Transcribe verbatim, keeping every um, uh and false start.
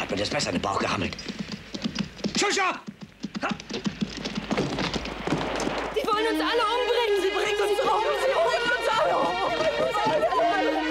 hat mir das Messer in den Bauch gehammelt. Tschüscha!